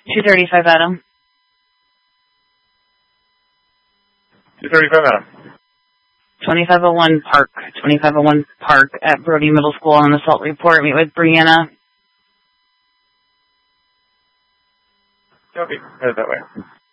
235 Adam. 235 Adam. 2501 Park at Brody Middle School on an assault report. Meet with Brianna. Copy. Head that way.